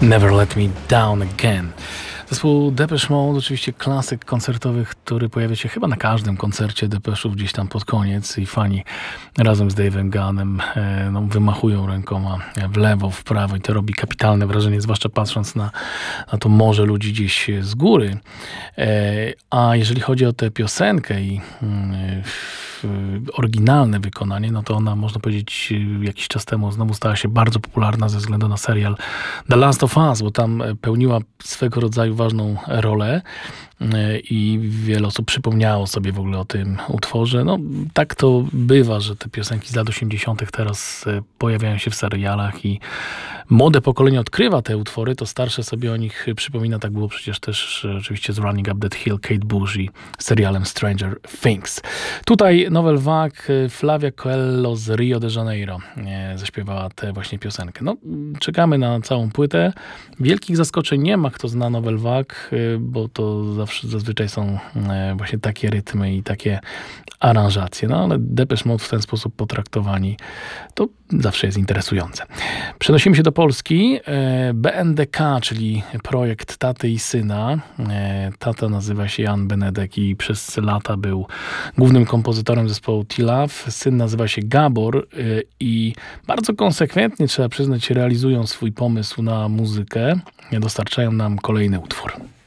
Never Let Me Down Again. Zespół Depeche Mode, oczywiście klasyk koncertowy, który pojawia się chyba na każdym koncercie Depeszów gdzieś tam pod koniec i fani razem z Dave'em Gunnem wymachują rękoma w lewo, w prawo i to robi kapitalne wrażenie, zwłaszcza patrząc na to morze ludzi gdzieś z góry. A jeżeli chodzi o tę piosenkę i oryginalne wykonanie, no to ona, można powiedzieć, jakiś czas temu znowu stała się bardzo popularna ze względu na serial The Last of Us, bo tam pełniła swego rodzaju ważną rolę i wiele osób przypomniało sobie w ogóle o tym utworze. No tak to bywa, że te piosenki z lat 80. teraz pojawiają się w serialach i młode pokolenie odkrywa te utwory, to starsze sobie o nich przypomina. Tak było przecież też oczywiście z Running Up That Hill, Kate Bush i serialem Stranger Things. Tutaj Novel Vague, Flavia Coelho z Rio de Janeiro zaśpiewała tę właśnie piosenkę. No, czekamy na całą płytę. Wielkich zaskoczeń nie ma, kto zna Novel Vague, bo to zazwyczaj są właśnie takie rytmy i takie aranżacje. No ale Depeche Mode w ten sposób potraktowani to zawsze jest interesujące. Przenosimy się do Polski. BNDK, czyli projekt taty i syna. Tata nazywa się Jan Benedek i przez lata był głównym kompozytorem zespołu T-Love. Syn nazywa się Gabor i bardzo konsekwentnie, trzeba przyznać, realizują swój pomysł na muzykę. Dostarczają nam kolejny utwór.